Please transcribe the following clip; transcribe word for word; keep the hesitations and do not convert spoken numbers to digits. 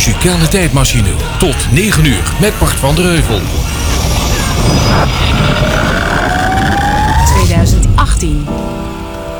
muzikale tijdmachine. Tot negen uur met Bart van der Heuvel.